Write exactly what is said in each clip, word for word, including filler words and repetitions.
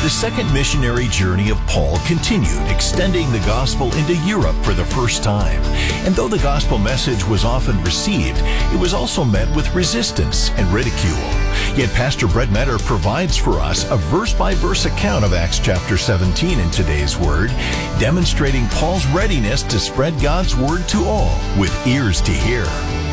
The second missionary journey of Paul continued, extending the gospel into Europe for the first time. And though the gospel message was often received, it was also met with resistance and ridicule. Yet Pastor Brett Metter provides for us a verse-by-verse account of Acts chapter seventeen in today's Word, demonstrating Paul's readiness to spread God's Word to all with ears to hear.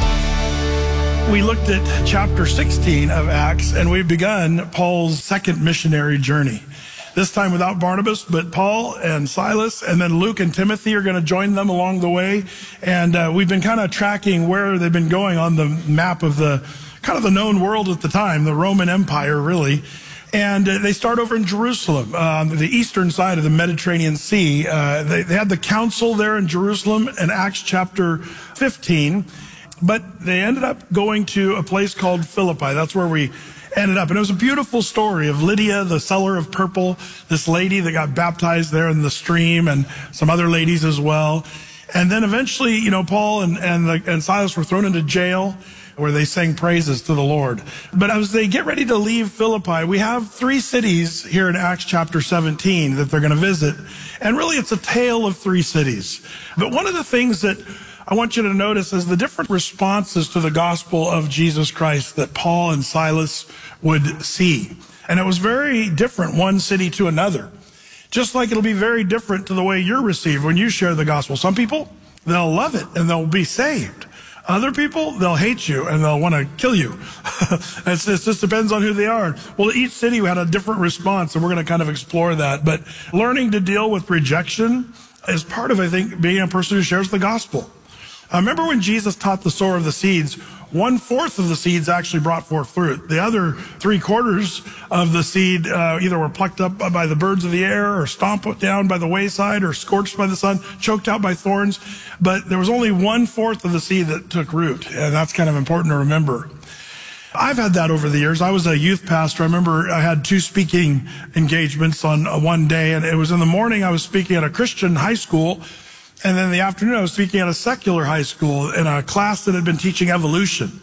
We looked at chapter sixteen of Acts, and we've begun Paul's second missionary journey. This time without Barnabas, but Paul and Silas, and then Luke and Timothy are going to join them along the way. And uh, we've been kind of tracking where they've been going on the map of the kind of the known world at the time, the Roman Empire, really. And uh, they start over in Jerusalem, on the eastern side of the Mediterranean Sea. Uh, they, they had the council there in Jerusalem in Acts chapter fifteen. But they ended up going to a place called Philippi. That's where we ended up. And it was a beautiful story of Lydia, the seller of purple, this lady that got baptized there in the stream, and some other ladies as well. And then eventually, you know, Paul and, and, the, and Silas were thrown into jail, where they sang praises to the Lord. But as they get ready to leave Philippi, we have three cities here in Acts chapter seventeen that they're going to visit. And really, it's a tale of three cities. But one of the things that I want you to notice is the different responses to the gospel of Jesus Christ that Paul and Silas would see. And it was very different one city to another. Just like it'll be very different to the way you're received when you share the gospel. Some people, they'll love it and they'll be saved. Other people, they'll hate you and they'll want to kill you. It's, it just depends on who they are. Well, each city had a different response, and we're going to kind of explore that. But learning to deal with rejection is part of, I think, being a person who shares the gospel. I remember when Jesus taught the sower of the seeds, one-fourth of the seeds actually brought forth fruit. The other three-quarters of the seed uh, either were plucked up by the birds of the air, or stomped down by the wayside, or scorched by the sun, choked out by thorns. But there was only one-fourth of the seed that took root, and that's kind of important to remember. I've had that over the years. I was a youth pastor. I remember I had two speaking engagements on one day, and it was in the morning I was speaking at a Christian high school. And then in the afternoon, I was speaking at a secular high school in a class that had been teaching evolution.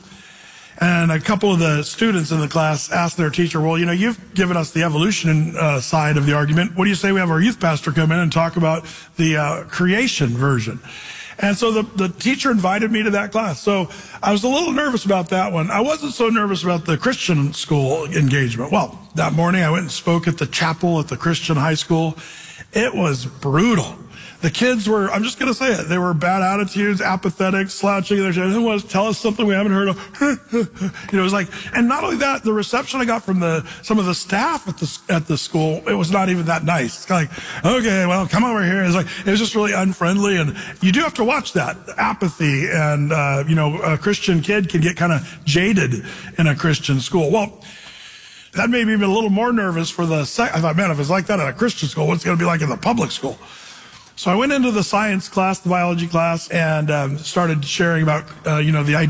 And a couple of the students in the class asked their teacher, well, you know, you've given us the evolution uh, side of the argument. What do you say we have our youth pastor come in and talk about the uh, creation version? And so the, the teacher invited me to that class. So I was a little nervous about that one. I wasn't so nervous about the Christian school engagement. Well, that morning I went and spoke at the chapel at the Christian high school. It was brutal. The kids were, I'm just going to say it, they were bad attitudes, apathetic, slouching. They're saying, who wants to tell us something we haven't heard of? You know, it was like, and not only that, the reception I got from the some of the staff at the at the school, it was not even that nice. It's kind of like, okay, well, come over here. It's like, it was just really unfriendly. And you do have to watch that apathy. And, uh, you know, a Christian kid can get kind of jaded in a Christian school. Well, that made me even a little more nervous for the, sec- I thought, man, if it's like that at a Christian school, what's it going to be like in the public school? So I went into the science class, the biology class, and um, started sharing about, uh, you know, the idea